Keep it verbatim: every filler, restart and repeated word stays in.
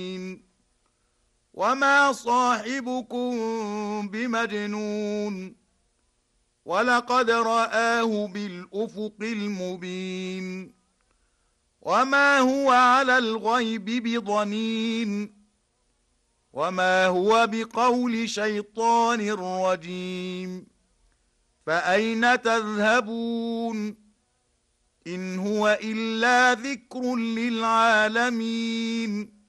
وما صاحبكم بمجنون ولقد رآه بالأفق المبين وما هو على الغيب بضنين وما هو بقول شيطان رجيم فأين تذهبون إن هو إلا ذكر للعالمين